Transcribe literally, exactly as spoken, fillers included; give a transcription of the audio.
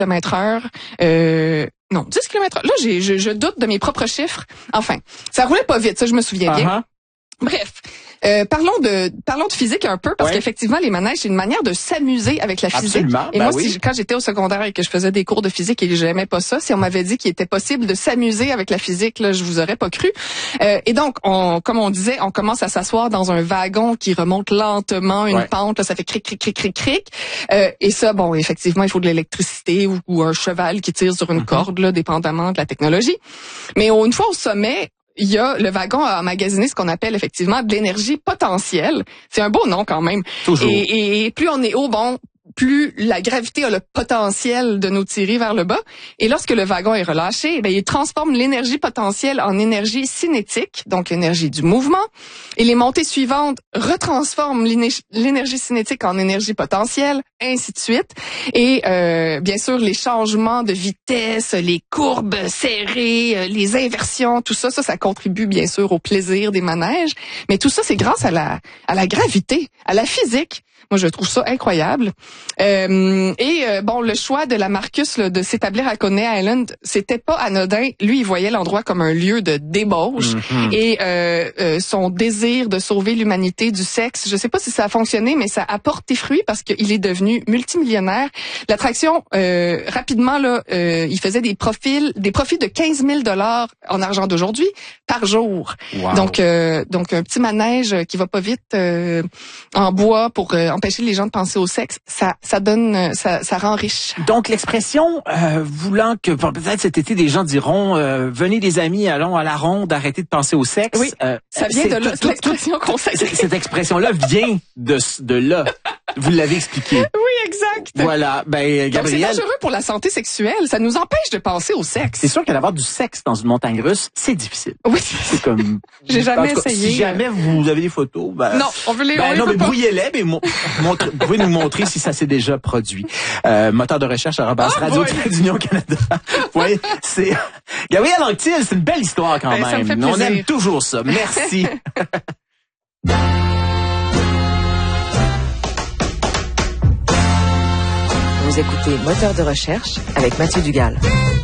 kilomètres heure. Euh, non, dix kilomètres heure. Là, j'ai, je, je doute de mes propres chiffres. Enfin, ça roulait pas vite, ça, je me souviens bien. Uh-huh. Bref, euh, parlons de parlons de physique un peu parce ouais. qu'effectivement les manèges c'est une manière de s'amuser avec la physique. Absolument, et ben moi oui. si, quand j'étais au secondaire et que je faisais des cours de physique et que j'aimais pas ça, si on m'avait dit qu'il était possible de s'amuser avec la physique, là je vous aurais pas cru. Euh, et donc on comme on disait, on commence à s'asseoir dans un wagon qui remonte lentement une ouais. pente, là, ça fait cric cric cric cric cric. Euh, et ça bon effectivement il faut de l'électricité ou, ou un cheval qui tire sur une mm-hmm. corde là dépendamment de la technologie. Mais une fois au sommet, il y a le wagon à emmagasiner ce qu'on appelle effectivement de l'énergie potentielle. C'est un beau nom quand même. Toujours. Et, et plus on est haut, bon, plus la gravité a le potentiel de nous tirer vers le bas. Et lorsque le wagon est relâché, ben, il transforme l'énergie potentielle en énergie cinétique, donc l'énergie du mouvement. Et les montées suivantes retransforment l'énergie cinétique en énergie potentielle, ainsi de suite. Et euh, bien sûr, les changements de vitesse, les courbes serrées, les inversions, tout ça, ça, ça contribue bien sûr au plaisir des manèges. Mais tout ça, c'est grâce à la, à la gravité, à la physique. Moi, je trouve ça incroyable. Euh, et euh, bon, le choix de la Marcus là, de s'établir à Coney Island, c'était pas anodin. Lui, il voyait l'endroit comme un lieu de débauche. Mm-hmm. Et euh, euh, son désir de sauver l'humanité du sexe, je sais pas si ça a fonctionné, mais ça a porté fruit parce qu'il est devenu multimillionnaire. L'attraction, euh, rapidement, là, euh, il faisait des profils, des profits de quinze mille dollars en argent d'aujourd'hui par jour. Wow. Donc, euh, donc un petit manège qui va pas vite euh, en bois pour euh, empêcher les gens de penser au sexe, ça, ça donne, ça, ça rend riche. Donc l'expression euh, voulant que peut-être cet été des gens diront euh, venez les amis, allons à la ronde, arrêtez de penser au sexe. Oui, euh, ça vient de là, l'expression consacrée. Cette expression-là vient de de là. Vous l'avez expliqué. Oui, exact. Voilà, ben Gabrielle. Donc c'est dangereux pour la santé sexuelle. Ça nous empêche de penser au sexe. C'est sûr qu'avoir du sexe dans une montagne russe, c'est difficile. Oui. C'est comme. J'ai jamais cas, essayé. Si jamais vous avez des photos, ben. Non, on veut les. Ben on non, les mais pas. brouillez-les, mais mon, montre, vous pouvez nous montrer si ça s'est déjà produit. Euh, moteur de recherche à arobase oh, radio d'Union Canada. Oui, c'est. Gabrielle Anctil, c'est une belle histoire quand ben, même. Ça me fait plaisir. On aime toujours ça. Merci. Vous écoutez Moteur de recherche avec Mathieu Dugal.